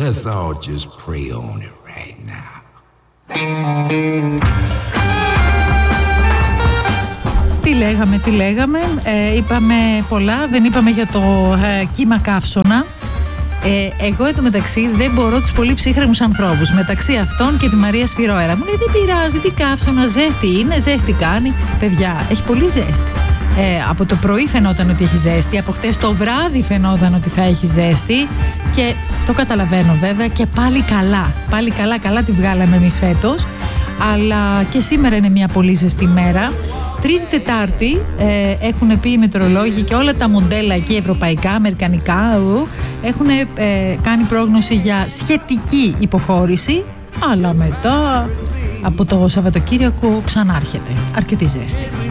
Let's all just pray on it right now. Τι λέγαμε, είπαμε πολλά, δεν είπαμε για το κύμα καύσωνα. Εγώ εντωμεταξύ δεν μπορώ τους πολύ ψύχρεμους ανθρώπους, μεταξύ αυτών και τη Μαρία Σφυρόερα. Μου λέει δεν πειράζει, τι καύσωνα, ζέστη είναι, ζέστη κάνει. Παιδιά, έχει πολύ ζέστη. Από το πρωί φαινόταν ότι έχει ζέστη, από χτες το βράδυ φαινόταν ότι θα έχει ζέστη και το καταλαβαίνω βέβαια και πάλι καλά τη βγάλαμε εμείς φέτος, αλλά και σήμερα είναι μια πολύ ζεστή μέρα. Τρίτη Τετάρτη έχουν πει οι μετεωρολόγοι και όλα τα μοντέλα εκεί ευρωπαϊκά, αμερικανικά έχουν κάνει πρόγνωση για σχετική υποχώρηση, αλλά μετά από το Σαββατοκύριακο ξανάρχεται αρκετή ζέστη.